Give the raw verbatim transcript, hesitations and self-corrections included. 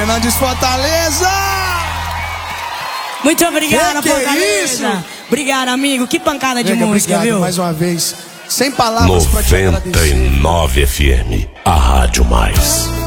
Fernandes Fortaleza! Muito obrigada, que que Fortaleza. É isso? Obrigado, amigo. Que pancada de Nega, música, obrigado viu? mais uma vez. Sem palavras pra te agradecer. noventa e nove F M, a Rádio Mais.